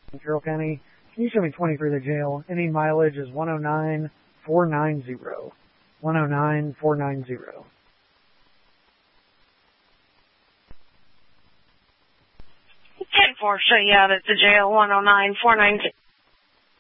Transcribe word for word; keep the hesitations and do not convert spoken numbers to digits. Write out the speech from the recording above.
in Carroll County. Can you show me twenty through the jail? Any mileage is one oh nine four ninety. one oh nine four ninety. ten four, show you out at the jail, one oh nine four ninety.